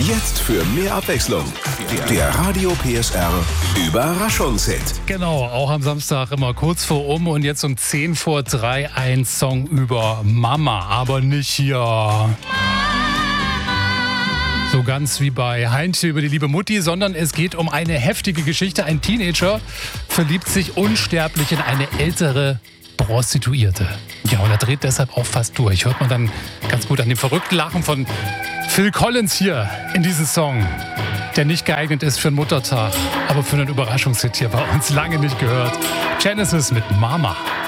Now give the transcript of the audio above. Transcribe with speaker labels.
Speaker 1: Jetzt für mehr Abwechslung. Der Radio PSR Überraschungshit.
Speaker 2: Genau, auch am Samstag immer kurz vor und jetzt um 10 vor 3 ein Song über Mama, aber nicht hier so ganz wie bei Heintje über die liebe Mutti, sondern es geht um eine heftige Geschichte. Ein Teenager verliebt sich unsterblich in eine ältere Prostituierte. Ja, und er dreht deshalb auch fast durch. Hört man dann ganz gut an dem verrückten Lachen von Phil Collins hier in diesem Song, der nicht geeignet ist für einen Muttertag, aber für einen Überraschungshit hier bei uns lange nicht gehört. Genesis mit Mama.